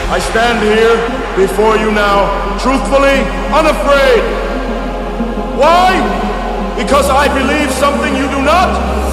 I stand here before you now, truthfully, unafraid. Why? Because I believe something you do not.